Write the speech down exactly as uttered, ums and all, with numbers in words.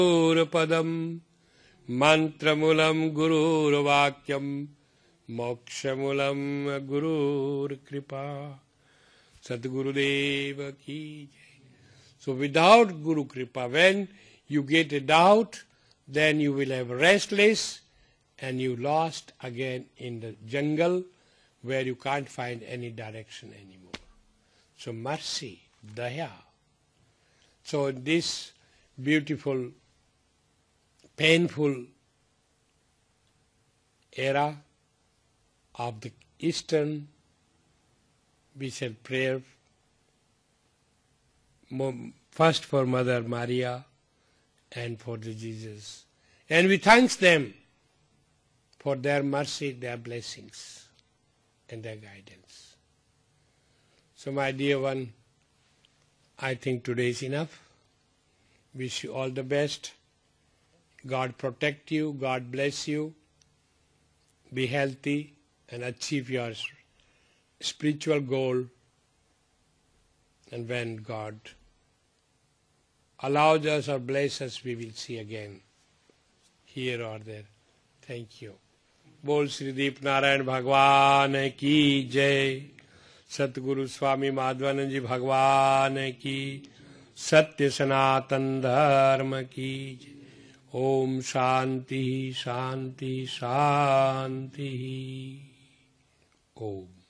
Padam Mantramulam Gurur Vakyam Mokshamulam Gurur Kripa. Sadguru Deva ki jai. So without Guru Kripa, when you get a doubt, then you will have restless and you lost again in the jungle where you can't find any direction anymore. So mercy, daya. So in this beautiful, painful era of the Eastern, we said prayer first for Mother Maria and for the Jesus. And we thank them for their mercy, their blessings and their guidance. So my dear one, I think today is enough. Wish you all the best. God protect you, God bless you. Be healthy and achieve your spiritual goal. And when God allows us or bless us, we will see again, here or there. Thank you. Bol Shri Deep Narayan Bhagwan ki jai. Satguru Swami Madhvanand Ji Bhagwan ki. Satya Sanatan Dharma ki jai. Om Shanti Shanti Shanti. Om.